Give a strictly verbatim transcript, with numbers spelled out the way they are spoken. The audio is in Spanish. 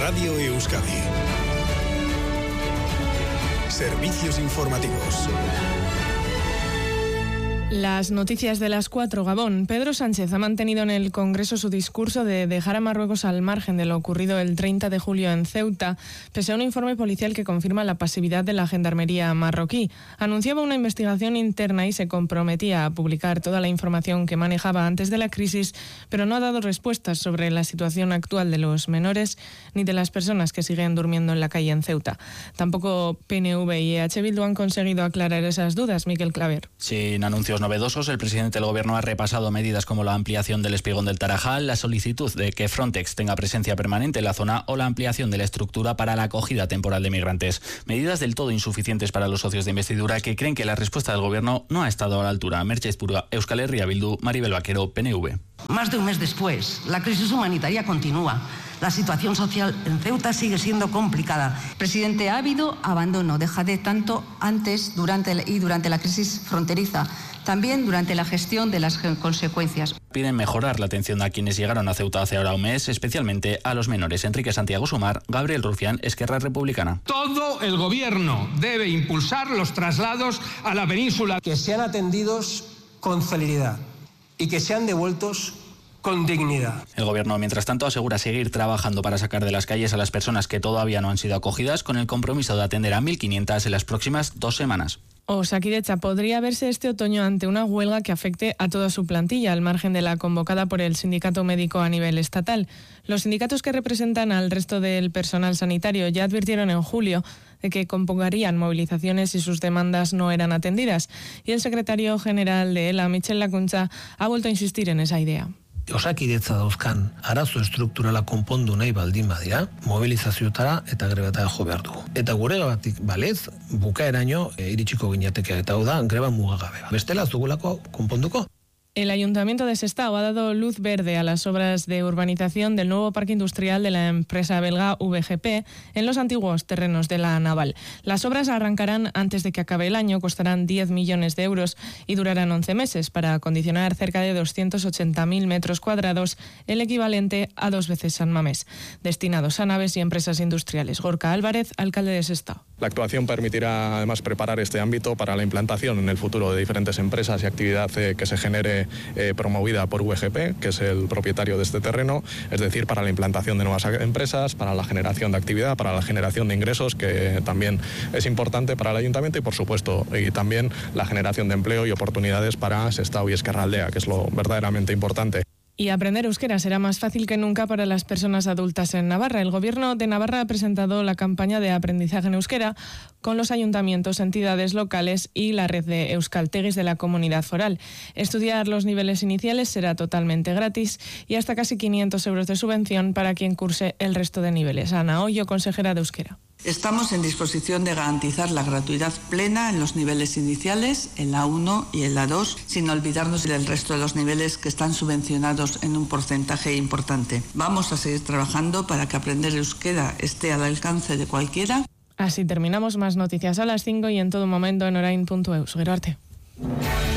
Radio Euskadi. Servicios informativos. Las noticias de las cuatro. Gabón. Pedro Sánchez ha mantenido en el Congreso su discurso de dejar a Marruecos al margen de lo ocurrido el treinta de julio en Ceuta, pese a un informe policial que confirma la pasividad de la gendarmería marroquí. Anunciaba una investigación interna y se comprometía a publicar toda la información que manejaba antes de la crisis, pero no ha dado respuestas sobre la situación actual de los menores ni de las personas que siguen durmiendo en la calle en Ceuta. Tampoco P N V y E H Bildu han conseguido aclarar esas dudas. Miquel Claver. Sin anuncios novedosos, el presidente del Gobierno ha repasado medidas como la ampliación del espigón del Tarajal, la solicitud de que Frontex tenga presencia permanente en la zona o la ampliación de la estructura para la acogida temporal de migrantes. Medidas del todo insuficientes para los socios de investidura que creen que la respuesta del Gobierno no ha estado a la altura. Merche Espurga, Euskal Herria Bildu, Maribel Vaquero, P N V. Más de un mes después, la crisis humanitaria continúa. La situación social en Ceuta sigue siendo complicada. Presidente, ha habido abandono de Jadé tanto antes durante y durante la crisis fronteriza, también durante la gestión de las consecuencias. Piden mejorar la atención a quienes llegaron a Ceuta hace ahora un mes, especialmente a los menores. Enrique Santiago Sumar, Gabriel Rufián, Esquerra Republicana. Todo el Gobierno debe impulsar los traslados a la península. Que sean atendidos con celeridad y que sean devueltos con dignidad. El Gobierno, mientras tanto, asegura seguir trabajando para sacar de las calles a las personas que todavía no han sido acogidas, con el compromiso de atender a mil quinientas en las próximas dos semanas. Osakidetza podría verse este otoño ante una huelga que afecte a toda su plantilla, al margen de la convocada por el sindicato médico a nivel estatal. Los sindicatos que representan al resto del personal sanitario ya advirtieron en julio de que convocarían movilizaciones si sus demandas no eran atendidas. Y el secretario general de ELA, Michel Lakuntza, ha vuelto a insistir en esa idea. Osakidetza dauzkan arazo estrukturala konpondu nahi baldin badira, mobilizazioetara eta grebetara jo behar dugu. Eta gure gabatik balez, bukaeraino e, iritsiko ginateke eta hau da greba mugagabe. Bestela ez dugulako konponduko. El Ayuntamiento de Sestao ha dado luz verde a las obras de urbanización del nuevo parque industrial de la empresa belga V G P en los antiguos terrenos de la Naval. Las obras arrancarán antes de que acabe el año, costarán diez millones de euros y durarán once meses para acondicionar cerca de doscientos ochenta mil metros cuadrados, el equivalente a dos veces San Mamés, destinados a naves y empresas industriales. Gorka Álvarez, alcalde de Sestao. La actuación permitirá además preparar este ámbito para la implantación en el futuro de diferentes empresas y actividad eh, que se genere eh, promovida por V G P, que es el propietario de este terreno, es decir, para la implantación de nuevas empresas, para la generación de actividad, para la generación de ingresos, que también es importante para el ayuntamiento, y por supuesto y también la generación de empleo y oportunidades para Sestao y Ezkerraldea, que es lo verdaderamente importante. Y aprender euskera será más fácil que nunca para las personas adultas en Navarra. El Gobierno de Navarra ha presentado la campaña de aprendizaje en euskera con los ayuntamientos, entidades locales y la red de euskaltegis de la comunidad foral. Estudiar los niveles iniciales será totalmente gratis y hasta casi quinientos euros de subvención para quien curse el resto de niveles. Ana Hoyo, consejera de euskera. Estamos en disposición de garantizar la gratuidad plena en los niveles iniciales, en la uno y en la dos, sin olvidarnos del resto de los niveles que están subvencionados en un porcentaje importante. Vamos a seguir trabajando para que aprender euskera esté al alcance de cualquiera. Así terminamos. Más noticias a las cinco y en todo momento en orain punto eus. Gero arte.